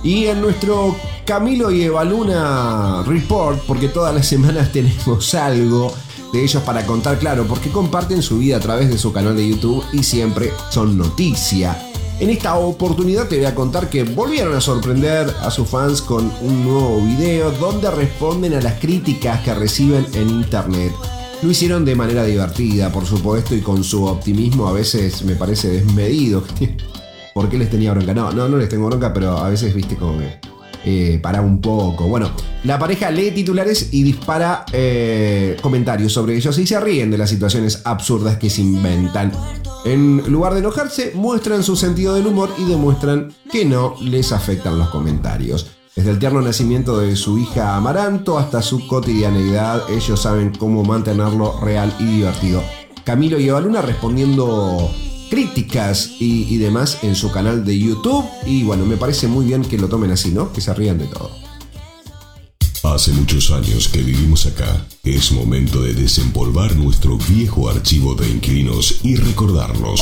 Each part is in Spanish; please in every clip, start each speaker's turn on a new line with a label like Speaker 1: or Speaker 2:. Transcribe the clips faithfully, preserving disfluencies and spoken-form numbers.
Speaker 1: Y en nuestro Camilo y Evaluna Report, porque todas las semanas tenemos algo de ellos para contar, claro, porque comparten su vida a través de su canal de YouTube y siempre son noticia. En esta oportunidad te voy a contar que volvieron a sorprender a sus fans con un nuevo video donde responden a las críticas que reciben en internet. Lo hicieron de manera divertida, por supuesto, y con su optimismo a veces me parece desmedido. ¿Por qué les tenía bronca? No, no, no les tengo bronca, pero a veces, viste, como que eh, para un poco. Bueno, la pareja lee titulares y dispara eh, comentarios sobre ellos y se ríen de las situaciones absurdas que se inventan. En lugar de enojarse, muestran su sentido del humor y demuestran que no les afectan los comentarios. Desde el tierno nacimiento de su hija Amaranto hasta su cotidianeidad, ellos saben cómo mantenerlo real y divertido. Camilo y Evaluna respondiendo críticas y, y demás en su canal de YouTube. Y bueno, me parece muy bien que lo tomen así, ¿no? Que se rían de todo.
Speaker 2: Hace muchos años que vivimos acá. Es momento de desempolvar nuestro viejo archivo de inquilinos y recordarlos.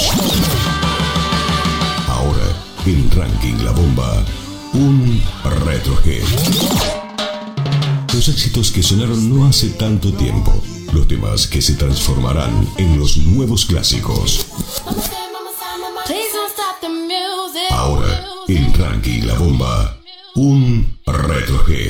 Speaker 2: Ahora, en Ranking La Bomba, un retrohit. Los éxitos que sonaron no hace tanto tiempo. Los temas que se transformarán en los nuevos clásicos. Ahora, en Ranking La Bomba, un retrohit.